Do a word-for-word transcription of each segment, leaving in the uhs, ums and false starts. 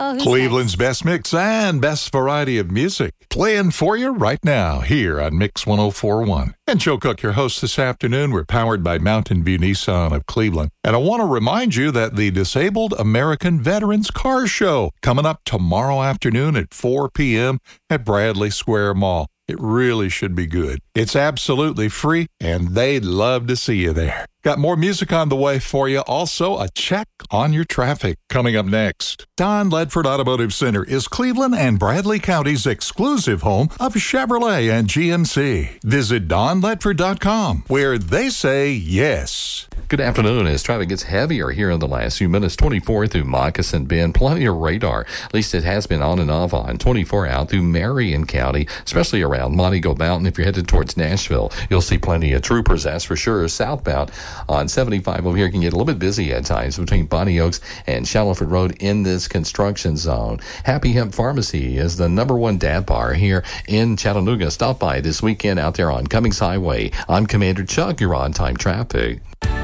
Oh, who's Cleveland's best mix and best variety of music. Playing for you right now here on Mix one oh four point one. And Joe Cook, your host this afternoon. We're powered by Mountain View Nissan of Cleveland. And I want to remind you that the Disabled American Veterans Car Show coming up tomorrow afternoon at four p.m. at Bradley Square Mall. It really should be good. It's absolutely free, and they'd love to see you there. Got more music on the way for you. Also, a check on your traffic coming up next. Don Ledford Automotive Center is Cleveland and Bradley County's exclusive home of Chevrolet and G M C. Visit don ledford dot com, where they say yes. Good afternoon. As traffic gets heavier here in the last few minutes, twenty-four through Moccasin Bend, plenty of radar. At least it has been on and off on twenty-four out through Marion County, especially around Montego Mountain. If you're headed towards Nashville, you'll see plenty of troopers, that's for sure. Southbound on seventy-five over here can get a little bit busy at times between Bonnie Oaks and Shallowford Road in this construction zone. Happy Hemp Pharmacy is the number one dad bar here in Chattanooga. Stop by this weekend out there on Cummings Highway. I'm Commander Chuck. You're on time traffic.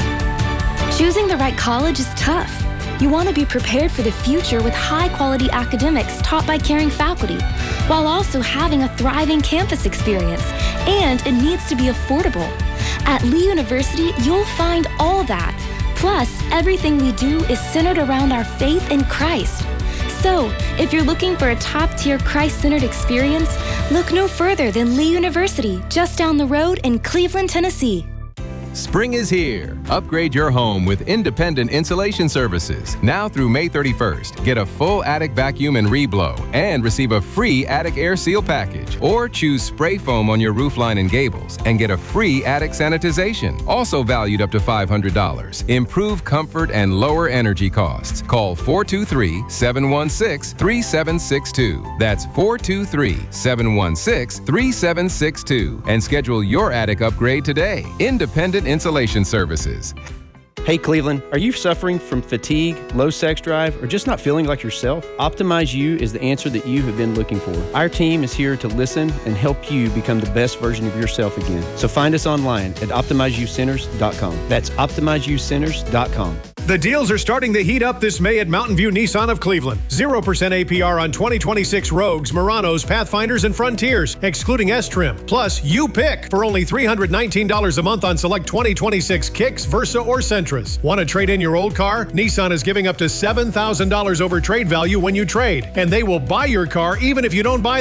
Choosing the right college is tough. You want to be prepared for the future with high-quality academics taught by caring faculty, while also having a thriving campus experience, and it needs to be affordable. At Lee University, you'll find all that. Plus, everything we do is centered around our faith in Christ. So, if you're looking for a top-tier Christ-centered experience, look no further than Lee University, just down the road in Cleveland, Tennessee. Spring is here. Upgrade your home with independent insulation services. Now through May thirty-first, get a full attic vacuum and reblow and receive a free attic air seal package. Or choose spray foam on your roofline and gables and get a free attic sanitization, also valued up to five hundred dollars. Improve comfort and lower energy costs. Call four two three, seven one six, three seven six two. That's four two three, seven one six, three seven six two and schedule your attic upgrade today. Independent Insulation Services. Hey Cleveland, are you suffering from fatigue, low sex drive, or just not feeling like yourself? Optimize You is the answer that you have been looking for. Our team is here to listen and help you become the best version of yourself again. So find us online at optimize you centers dot com. That's optimize you centers dot com. The deals are starting to heat up this May at Mountain View Nissan of Cleveland. zero percent A P R on twenty twenty-six Rogues, Muranos, Pathfinders, and Frontiers, excluding S-Trim. Plus, you pick for only three hundred nineteen dollars a month on select twenty twenty-six Kicks, Versa, or Sentras. Want to trade in your old car? Nissan is giving up to seven thousand dollars over trade value when you trade, and they will buy your car even if you don't buy